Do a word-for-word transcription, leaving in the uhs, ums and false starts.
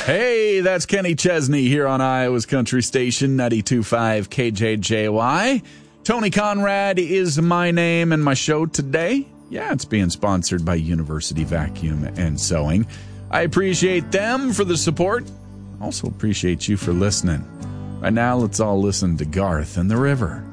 Hey, that's Kenny Chesney here on Iowa's Country Station, ninety-two point five K J J Y. Tony Conrad is my name, and my show today, yeah, it's being sponsored by University Vacuum and Sewing. I appreciate them for the support. Also appreciate you for listening. Right now, let's all listen to Garth and the River.